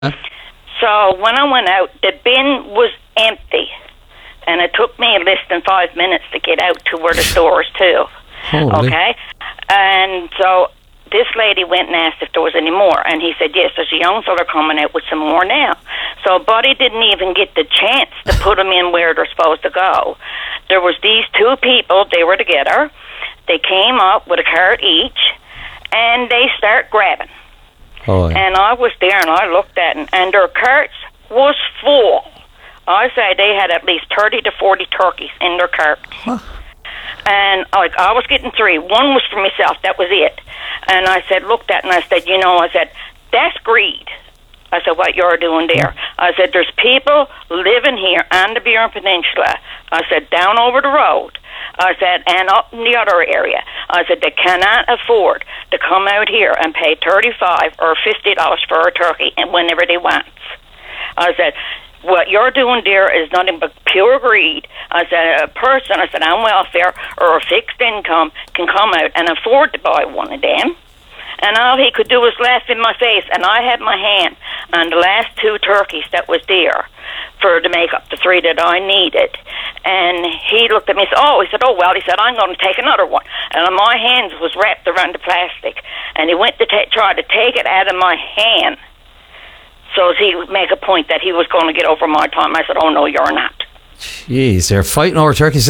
So when I went out, the bin was empty, and it took me less than 5 minutes to get out to where the store is too. Holy. Okay, and so this lady went and asked if there was any more, and he said, yes, there's a young fella coming out with some more now. So Buddy didn't even get the chance to put them in where they're supposed to go. There was these two people, they were together. They came up with a cart each, and they start grabbing. Oh, yeah. And I was there, and I looked at them, and their carts was full. I say they had at least 30 to 40 turkeys in their cart. Huh. And I was getting 3. One was for myself. That was it. And I said, looked at it, and I said, I said, that's greed. I said, what you're doing there? I said, there's people living here on the Burin Peninsula. I said, down over the road. I said, and up in the other area. I said, they cannot afford to come out here and pay $35 or $50 for a turkey and whenever they want. I said, what you're doing there is nothing but pure greed. I said, a person, on welfare or a fixed income can come out and afford to buy one of them. And all he could do was laugh in my face, and I had my hand on the last 2 turkeys that was there to make up the 3 that I needed. And he looked at me and said, I'm going to take another one. And my hand was wrapped around the plastic. And he went to try to take it out of my hand. So he would make a point that he was going to get over my time. I said, oh, no, you're not. Jeez, they're fighting over turkeys.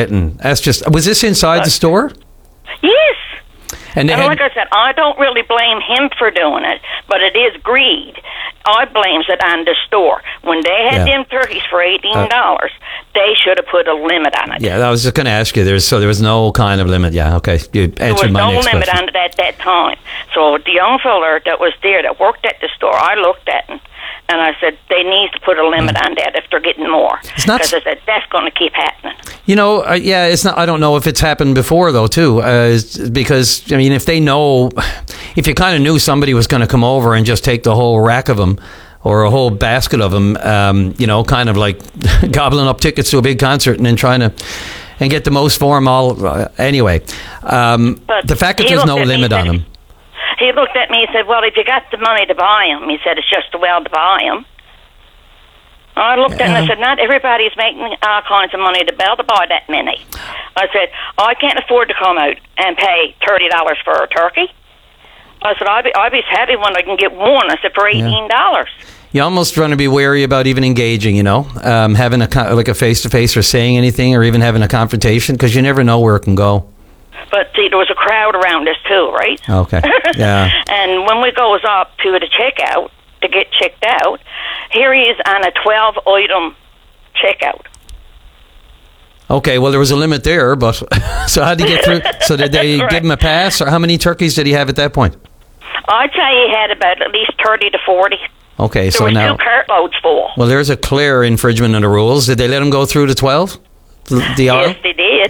Was this inside the store? Yes. And like I said, I don't really blame him for doing it, but it is greed. I blame it on the store. When they had them turkeys for $18, they should have put a limit on it. Yeah, I was just going to ask you. There was no kind of limit. Yeah, okay. You answered my next question. There was no limit on it at that time. So the young fella that was there that worked at the store, I looked at him. And I said, they need to put a limit on that if they're getting more. Because I said, that's going to keep happening. It's not. I don't know if it's happened before, though, too. Because, if they know, if you kind of knew somebody was going to come over and just take the whole rack of them or a whole basket of them, kind of like gobbling up tickets to a big concert and then trying to and get the most for them all. Anyway, the fact that there's no limit on them. He looked at me and said, well, if you got the money to buy them, he said, it's just well to buy them. I looked at him and I said, not everybody's making all kinds of money to buy that many. I said, I can't afford to come out and pay $30 for a turkey. I said, I'd be happy when I can get one. I said, for $18. You almost want to be wary about even engaging, having a face-to-face or saying anything or even having a confrontation because you never know where it can go. But see, there was a crowd around us too, right? Okay. Yeah. And when we goes up to the checkout to get checked out, here he is on a 12-item checkout. Okay, well, there was a limit there, but so how did he get through? So did they give him a pass, or how many turkeys did he have at that point? I'd say he had about at least 30 to 40. Okay, so now... There was 2 cartloads full. Well, there's a clear infringement of the rules. Did they let him go through to 12? The aisle? Yes, they did.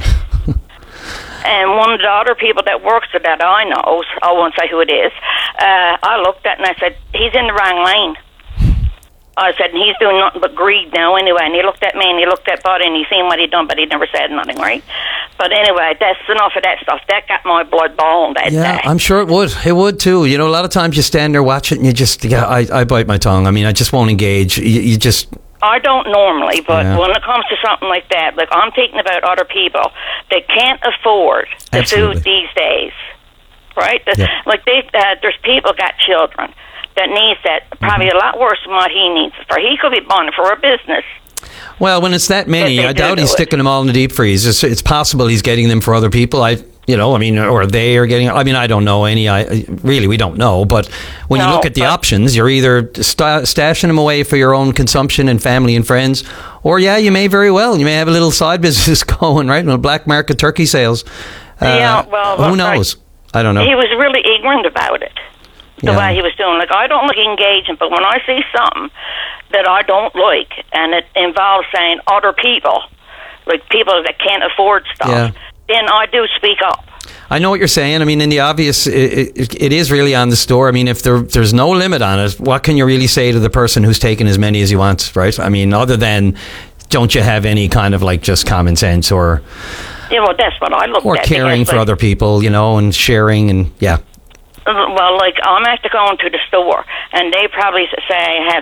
And one of the other people that works there that I know, I won't say who it is, I looked at it and I said, he's in the wrong lane. I said, and he's doing nothing but greed now anyway. And he looked at me and he looked at Buddy and he seen what he'd done, but he never said nothing, right? But anyway, that's enough of that stuff. That got my blood boiling that day. Yeah, I'm sure it would. It would too. A lot of times you stand there, watch it, and you just, I bite my tongue. I just won't engage. You just... I don't normally, but when it comes to something like that, like I'm thinking about other people that can't afford the food these days, right? Like there's people got children that needs that probably a lot worse than what he needs. He could be buying it for a business. Well, when it's that many, I doubt he's sticking them all in the deep freeze. It's possible he's getting them for other people. Or they are getting. I don't know any. We don't know. But when you look at the options, you're either stashing them away for your own consumption and family and friends, or you may very well. You may have a little side business going, right? Black market turkey sales. Who knows? I don't know. He was really ignorant about it. The way he was doing. Like, I don't like engaging, but when I see something that I don't like, and it involves saying other people, like people that can't afford stuff, then I do speak up. I know what you're saying. In the obvious, it is really on the store. If there's no limit on it, what can you really say to the person who's taking as many as he wants, right? Other than, don't you have any kind of just common sense or... Yeah, well, that's what I look at. Or caring for other people, and sharing and, Well, like I'm after going to the store, and they probably say I have